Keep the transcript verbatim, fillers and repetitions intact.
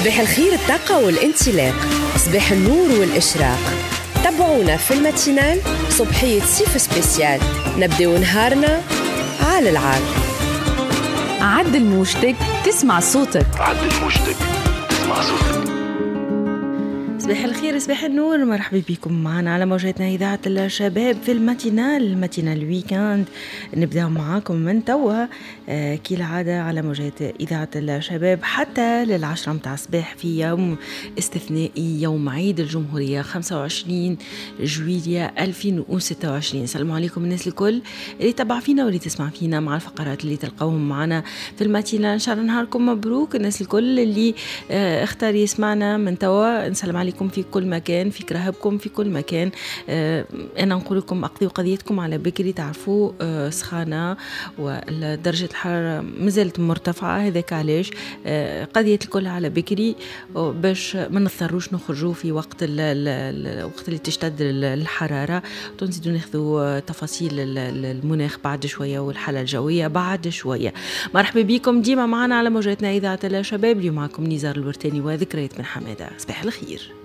صباح الخير، الطاقة والانطلاق، صباح النور والإشراق. تابعونا في الماتينال صبحية صيف سبيسيال، نبداو نهارنا على العال. عدل موجتك تسمع صوتك. عدل موجتك تسمع صوتك. صباح الخير، صباح النور، مرحبا بكم معنا على موجاتنا إذاعة الشباب في الماتينال الماتينال ويكاند. نبدأ معاكم من توا آه كالعادة على موجات إذاعة الشباب حتى للعشرة متاع صباح في يوم استثنائي، يوم عيد الجمهورية خمسة وعشرين جويلية ألفين وستة وعشرين. سلام عليكم الناس الكل اللي تبع فينا واللي تسمع فينا مع الفقرات اللي تلقوهم معنا في الماتينال. إن شاء الله نهاركم مبروك الناس الكل اللي آه اختار يسمعنا من توا. نسلم عليكم في كل مكان، في كرهبكم في كل مكان. آه أنا نقول لكم أقضيوا قضيتكم على بكري، تعرفوا آه سخانة ودرجة الحرارة مازالت مرتفعة، هذاك علاش آه قضية الكل على بكري باش ما نضطروش نخرجوا في وقت ال ال ال وقت اللي تشتد الحرارة. تنزيدوا ناخذوا تفاصيل المناخ بعد شوية والحالة الجوية بعد شوية. مرحبا بكم ديما معنا على موجاتنا إذاعة الشباب. اليوم معكم نزار الورتاني وذكريات بن حمادة. صباح الخير.